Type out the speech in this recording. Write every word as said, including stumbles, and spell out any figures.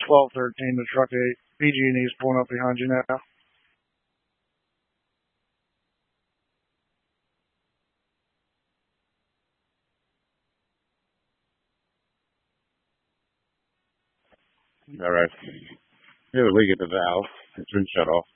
twelve thirteen to truck eight. P G and E's pulling up behind you now. All right. Here's a leak at the valve. It's been shut off.